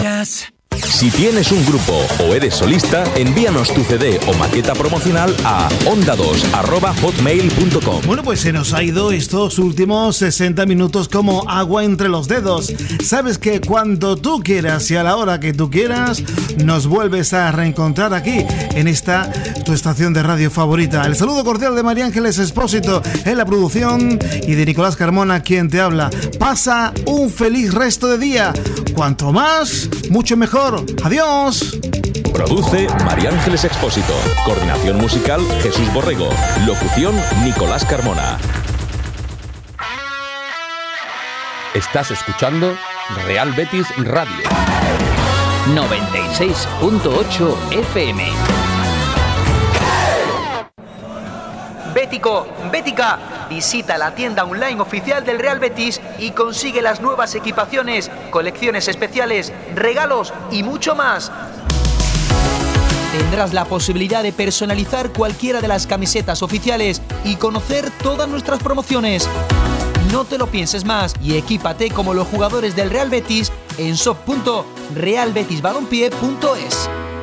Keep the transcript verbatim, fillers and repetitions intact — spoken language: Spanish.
Si tienes un grupo o eres solista, envíanos tu C D o maqueta promocional a onda dos arroba hotmail punto com. Bueno, pues se nos ha ido estos últimos sesenta minutos como agua entre los dedos. Sabes que cuando tú quieras y a la hora que tú quieras, nos vuelves a reencontrar aquí, en esta tu estación de radio favorita. El saludo cordial de María Ángeles Expósito en la producción y de Nicolás Carmona, quien te habla. Pasa un feliz resto de día. Cuanto más, mucho mejor. Adiós. Produce María Ángeles Expósito. Coordinación musical Jesús Borrego. Locución Nicolás Carmona. Estás escuchando Real Betis Radio noventa y seis punto ocho F M. Bético, Bética, visita la tienda online oficial del Real Betis y consigue las nuevas equipaciones, colecciones especiales, regalos y mucho más. Tendrás la posibilidad de personalizar cualquiera de las camisetas oficiales y conocer todas nuestras promociones. No te lo pienses más y equípate como los jugadores del Real Betis en shop punto real betis balompié punto es.